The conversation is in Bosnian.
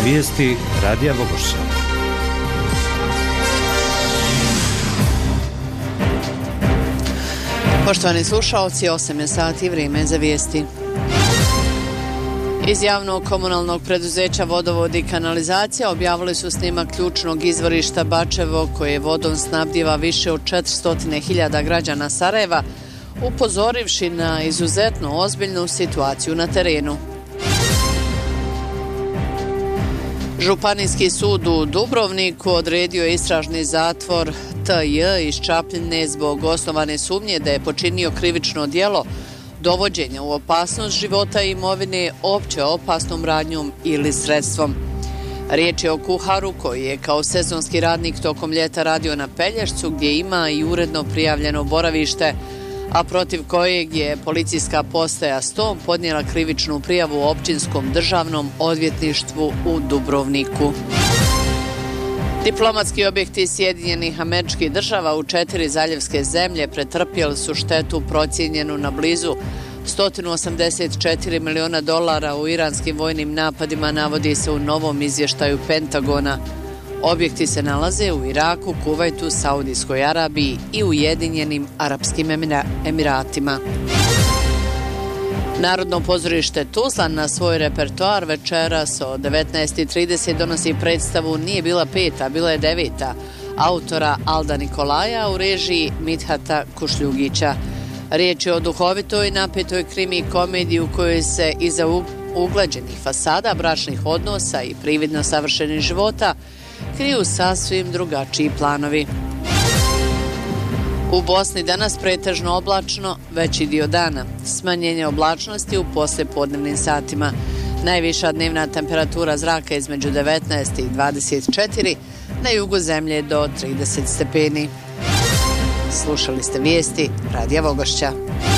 Vijesti Radija Vogošća. Poštovani slušaoci, 8 je sati, vrijeme za vijesti. Iz javnog komunalnog preduzeća Vodovod i kanalizacija objavili su snimak ključnog izvorišta Bačevo koje vodom snabdijeva više od 400.000 građana Sarajeva, upozorivši na izuzetno ozbiljnu situaciju na terenu. Županijski sud u Dubrovniku odredio je istražni zatvor T.J. iz Čapljine zbog osnovane sumnje da je počinio krivično djelo dovođenja u opasnost života i imovine opće opasnom radnjom ili sredstvom. Riječ je o kuharu koji je kao sezonski radnik tokom ljeta radio na Pelješcu gdje ima i uredno prijavljeno boravište, a protiv kojeg je policijska postaja Stom podnijela krivičnu prijavu općinskom državnom odvjetništvu u Dubrovniku. Diplomatski objekti Sjedinjenih Američkih Država u 4 zaljevske zemlje pretrpjeli su štetu procijenjenu na blizu $184 milijuna u iranskim vojnim napadima, navodi se u novom izvještaju Pentagona. Objekti se nalaze u Iraku, Kuvajtu, Saudijskoj Arabiji i Ujedinjenim Arapskim Emiratima. Narodno pozorište Tuzla na svoj repertoar večeras od 19:30 donosi predstavu Nije bila peta, bila je deveta, autora Alda Nikolaja u režiji Mithata Kušljugića. Riječ je o duhovitoj i napetoj krimi komediji u kojoj se iza uglađenih fasada, bračnih odnosa i prividno savršenih života kriju sasvim drugačiji planovi. U Bosni danas pretežno oblačno, veći dio dana. Smanjenje oblačnosti u poslijepodnevnim satima. Najviša dnevna temperatura zraka između 19 i 24, na jugu zemlje do 30 stepeni. Slušali ste vijesti Radija Vogošća.